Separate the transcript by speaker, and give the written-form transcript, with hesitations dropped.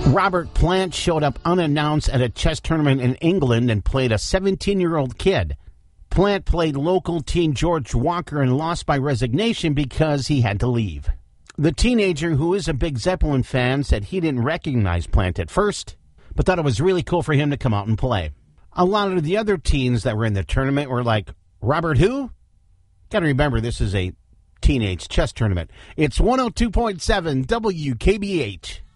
Speaker 1: Robert Plant showed up unannounced at a chess tournament in England and played a 17-year-old kid. Plant played local teen George Walker and lost by resignation because he had to leave. The teenager, who is a big Zeppelin fan, said he didn't recognize Plant at first, but thought it was really cool for him to come out and play. A lot of the other teens that were in the tournament were like, Robert who? Got to remember, this is a teenage chess tournament. It's 102.7 WKBH.